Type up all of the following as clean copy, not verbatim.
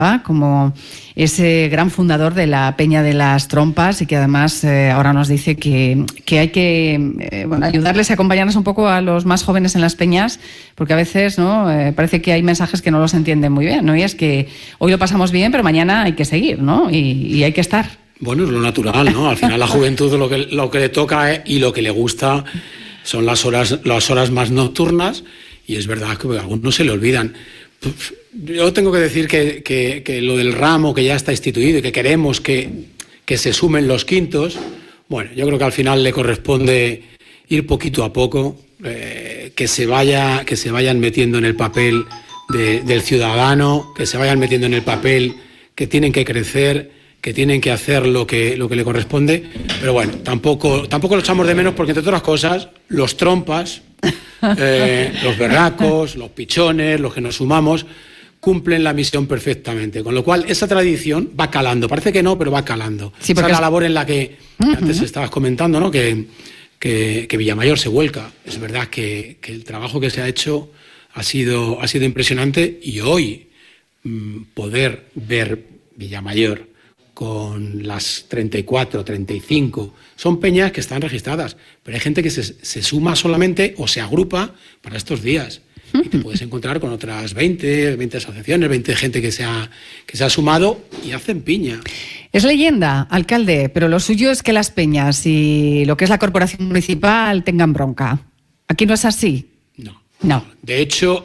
como ese gran fundador de la Peña de las Trompas y que además ahora nos dice que hay que ayudarles y acompañarnos un poco a los más jóvenes en las peñas, porque a veces parece que hay mensajes que no los entienden muy bien, ¿no? Y es que hoy lo pasamos bien, pero mañana hay que seguir, ¿no? Y hay que estar. Bueno, es lo natural, ¿no? Al final la juventud lo que le toca y lo que le gusta son las horas más nocturnas, y es verdad que a algunos se le olvidan. Yo tengo que decir que lo del ramo que ya está instituido y que queremos que se sumen los quintos, bueno, yo creo que al final le corresponde ir poquito a poco, que se vayan metiendo en el papel del ciudadano, que se vayan metiendo en el papel que tienen que crecer, que tienen que hacer lo que le corresponde, pero bueno, tampoco lo echamos de menos porque, entre otras cosas, los trompas, los berracos, los pichones, los que nos sumamos, cumplen la misión perfectamente, con lo cual esa tradición va calando, parece que no, pero va calando. Sí, esa es la labor en la que antes estabas comentando, ¿no? que Villamayor se vuelca. Es verdad que el trabajo que se ha hecho ha sido impresionante, y hoy poder ver Villamayor con las 34, 35, son peñas que están registradas, pero hay gente que se suma solamente o se agrupa para estos días. Y te puedes encontrar con otras 20 asociaciones, 20 gente que se ha sumado y hacen piña. Es leyenda, alcalde, pero lo suyo es que las peñas y lo que es la corporación municipal tengan bronca. ¿Aquí no es así? No. De hecho,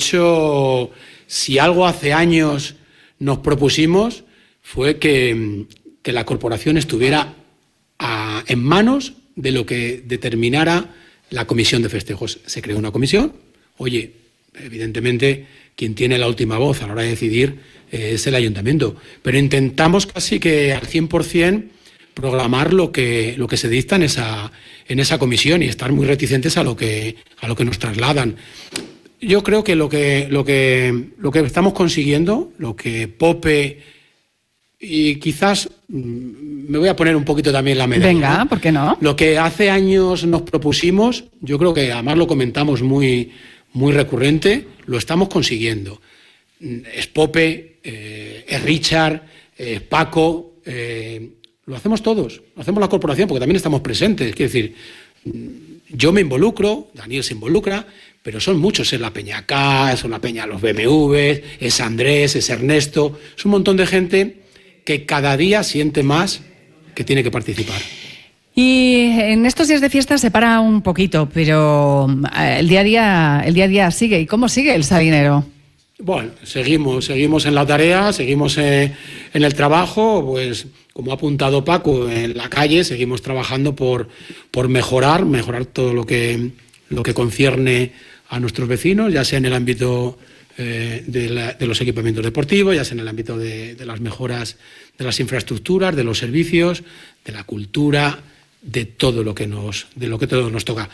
si algo hace años nos propusimos fue que la corporación estuviera en manos de lo que determinara la comisión de festejos. Se creó una comisión. Oye, evidentemente quien tiene la última voz a la hora de decidir es el ayuntamiento, pero intentamos casi que al 100% programar lo que se dicta en esa comisión y estar muy reticentes a lo que nos trasladan. Yo creo que lo que estamos consiguiendo, lo que Pope, y quizás me voy a poner un poquito también la medalla. Venga, ¿por qué no? Lo que hace años nos propusimos, yo creo que además lo comentamos muy recurrente, lo estamos consiguiendo. Es Pope, es Richard, es Paco, lo hacemos todos, lo hacemos la corporación porque también estamos presentes. Quiero decir, yo me involucro, Daniel se involucra, pero son muchos, es la Peña K, es una peña los BMWs, es Andrés, es Ernesto, es un montón de gente que cada día siente más que tiene que participar. Y en estos días de fiesta se para un poquito, pero el día a día sigue. ¿Y cómo sigue el Salinero? Bueno, seguimos en la tarea, seguimos en el trabajo, pues como ha apuntado Paco, en la calle seguimos trabajando por mejorar todo lo que concierne a nuestros vecinos, ya sea en el ámbito de los equipamientos deportivos, ya sea en el ámbito de las mejoras de las infraestructuras, de los servicios, de la cultura, de todo lo que nos toca.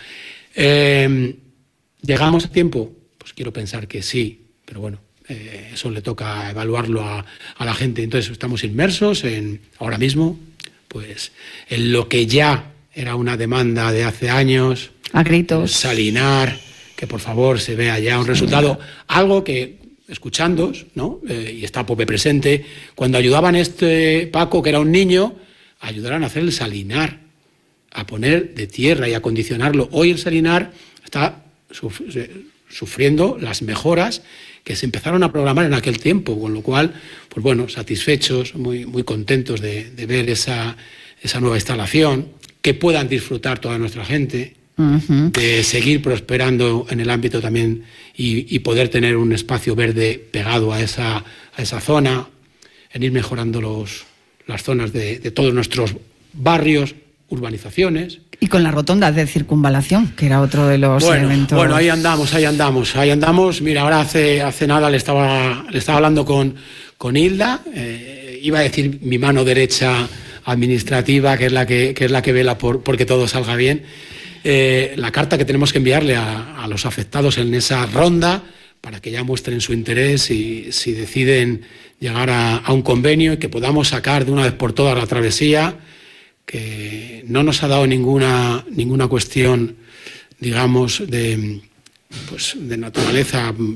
¿Llegamos a tiempo? Pues quiero pensar que sí, pero bueno, eso le toca evaluarlo a la gente. Entonces estamos inmersos ahora mismo, pues en lo que ya era una demanda de hace años, a gritos, Salinar, que por favor se vea ya un resultado, algo que escuchándos, ¿no? Y está Pope presente, cuando ayudaban Paco, que era un niño, ayudaran a hacer el Salinar, a poner de tierra y a acondicionarlo. Hoy el Salinar está sufriendo las mejoras que se empezaron a programar en aquel tiempo, con lo cual, pues bueno, satisfechos, muy, muy contentos de ver esa nueva instalación, que puedan disfrutar toda nuestra gente, de seguir prosperando en el ámbito también y poder tener un espacio verde pegado a esa zona, en ir mejorando las zonas de todos nuestros barrios, urbanizaciones. Y con la rotonda de circunvalación, que era otro de los elementos. Bueno, ahí andamos. Mira, ahora hace nada le estaba hablando con Hilda, iba a decir mi mano derecha administrativa, que es la que vela porque todo salga bien. La carta que tenemos que enviarle a los afectados en esa ronda para que ya muestren su interés y si deciden llegar a un convenio y que podamos sacar de una vez por todas la travesía, que no nos ha dado ninguna cuestión, digamos, de naturaleza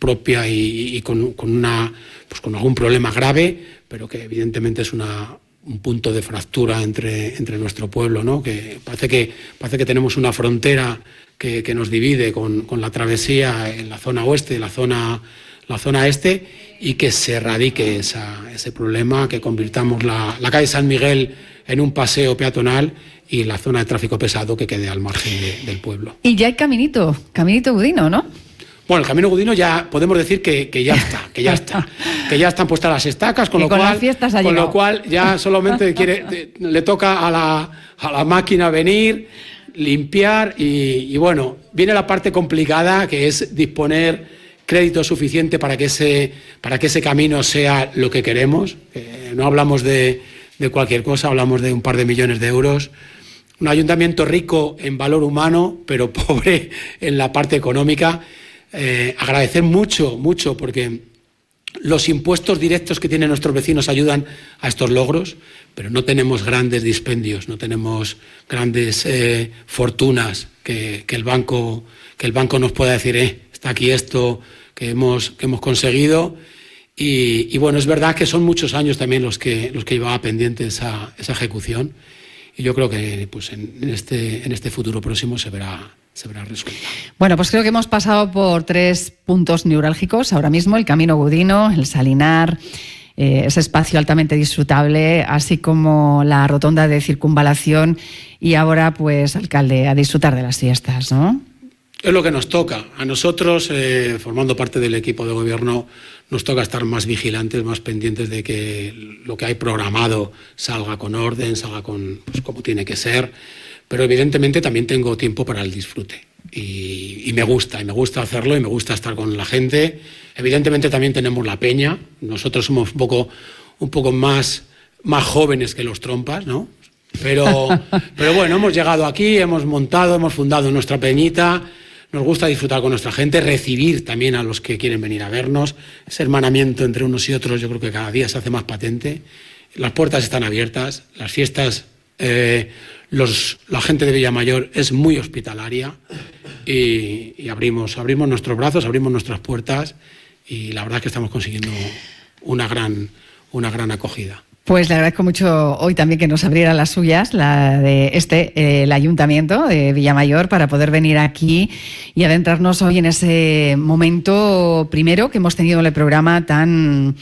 propia y con algún problema grave, pero que evidentemente es un punto de fractura entre nuestro pueblo, ¿no? Que parece que tenemos una frontera que nos divide con la travesía en la zona oeste y la zona este, y que se erradique ese problema, que convirtamos la calle San Miguel en un paseo peatonal y la zona de tráfico pesado que quede al margen del pueblo. Y ya hay caminito Gudino, ¿no? Bueno, el Camino Gudino ya podemos decir que ya está, que ya están puestas las estacas, con lo cual ya solamente le toca a la máquina venir, limpiar y bueno, viene la parte complicada, que es disponer crédito suficiente para que ese camino sea lo que queremos. No hablamos de cualquier cosa, hablamos de un par de millones de euros. Un ayuntamiento rico en valor humano, pero pobre en la parte económica. Agradecer mucho, porque los impuestos directos que tienen nuestros vecinos ayudan a estos logros, pero no tenemos grandes dispendios, no tenemos grandes fortunas que el banco nos pueda decir, está aquí esto que hemos conseguido. Y bueno, es verdad que son muchos años también los que llevaba pendiente esa ejecución, y yo creo que pues en este futuro próximo se verá resuelta. Bueno, pues creo que hemos pasado por 3 puntos neurálgicos ahora mismo: el Camino Gudino, el Salinar, ese espacio altamente disfrutable, así como la rotonda de circunvalación, y ahora, pues, alcalde, a disfrutar de las fiestas, ¿no? Es lo que nos toca. A nosotros, formando parte del equipo de gobierno, nos toca estar más vigilantes, más pendientes de que lo que hay programado salga con orden, salga pues, como tiene que ser. Pero evidentemente también tengo tiempo para el disfrute y me gusta hacerlo, y me gusta estar con la gente. Evidentemente también tenemos la peña. Nosotros somos un poco más jóvenes que los trompas, ¿no? Pero bueno, hemos llegado aquí, hemos fundado nuestra peñita. Nos gusta disfrutar con nuestra gente, recibir también a los que quieren venir a vernos. Ese hermanamiento entre unos y otros yo creo que cada día se hace más patente. Las puertas están abiertas, las fiestas, la gente de Villamayor es muy hospitalaria, y abrimos nuestros brazos, abrimos nuestras puertas, y la verdad es que estamos consiguiendo una gran acogida. Pues le agradezco mucho hoy también que nos abriera las suyas, la de el Ayuntamiento de Villamayor, para poder venir aquí y adentrarnos hoy en ese momento primero que hemos tenido en el programa tan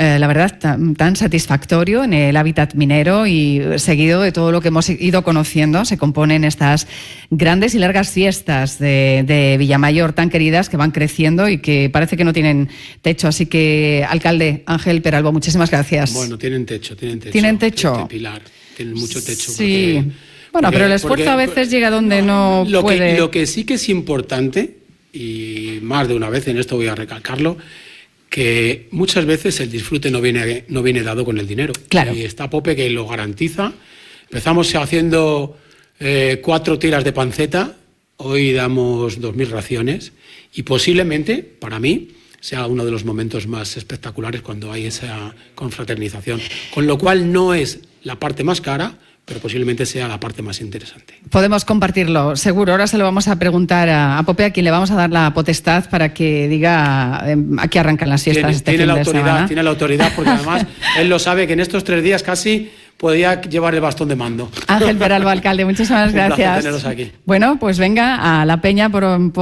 satisfactorio en el hábitat minero, y seguido de todo lo que hemos ido conociendo. Se componen estas grandes y largas fiestas de Villamayor, tan queridas, que van creciendo y que parece que no tienen techo. Así que, alcalde Ángel Peralbo, muchísimas gracias. Bueno, tienen techo. ¿Tienen techo? Pilar, tienen mucho techo. Sí. Pero el esfuerzo a veces llega donde no puede. Lo que sí que es importante, y más de una vez en esto voy a recalcarlo, que muchas veces el disfrute no viene dado con el dinero. Claro. Y está Pope que lo garantiza. Empezamos haciendo 4 tiras de panceta, hoy damos 2.000 raciones, y posiblemente, para mí, sea uno de los momentos más espectaculares cuando hay esa confraternización. Con lo cual no es la parte más cara, pero posiblemente sea la parte más interesante. Podemos compartirlo, seguro. Ahora se lo vamos a preguntar a Pope, a quien le vamos a dar la potestad para que diga a qué arrancan las fiestas. Tiene la autoridad, porque además él lo sabe, que en estos 3 días casi podía llevar el bastón de mando. Ángel Peralbo, alcalde, muchísimas gracias. Un placer teneros aquí. Bueno, pues venga a la peña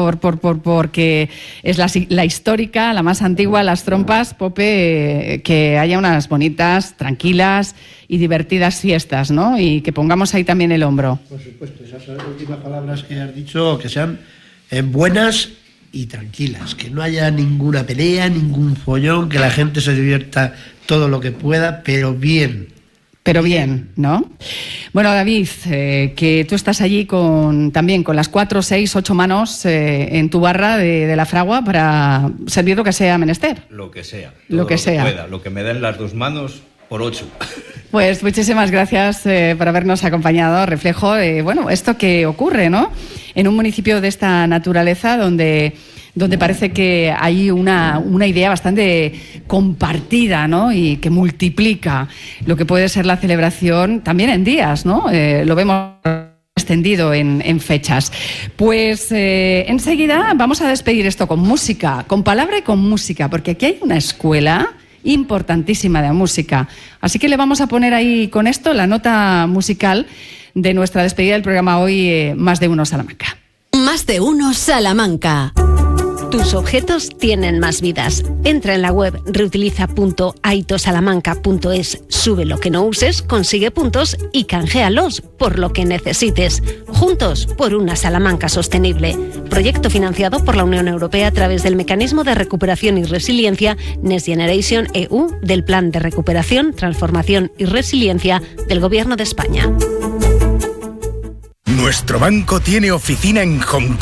porque es la histórica, la más antigua, las trompas. Pope, que haya unas bonitas, tranquilas y divertidas fiestas, ¿no? Y que pongamos ahí también el hombro. Por supuesto, esas son las últimas palabras que has dicho, que sean buenas y tranquilas, que no haya ninguna pelea, ningún follón, que la gente se divierta todo lo que pueda, pero bien. Pero bien, ¿no? Bueno, David, que tú estás allí también con las 4, 6, 8 manos en tu barra de la fragua para servir lo que sea menester. Lo que sea. Lo que sea. Pueda, lo que me den las 2 manos por 8. Pues muchísimas gracias por habernos acompañado. Reflejo de, esto que ocurre, ¿no? En un municipio de esta naturaleza donde parece que hay una idea bastante compartida, ¿no? Y que multiplica lo que puede ser la celebración también en días, ¿no? Lo vemos extendido en fechas. Pues enseguida vamos a despedir esto con música, con palabra y con música, porque aquí hay una escuela importantísima de música. Así que le vamos a poner ahí con esto la nota musical de nuestra despedida del programa hoy, Más de Uno Salamanca. Más de Uno Salamanca. Tus objetos tienen más vidas. Entra en la web reutiliza.aitosalamanca.es, sube lo que no uses, consigue puntos y canjealos por lo que necesites. Juntos por una Salamanca sostenible. Proyecto financiado por la Unión Europea a través del Mecanismo de Recuperación y Resiliencia Next Generation EU del Plan de Recuperación, Transformación y Resiliencia del Gobierno de España. Nuestro banco tiene oficina en Hong Kong.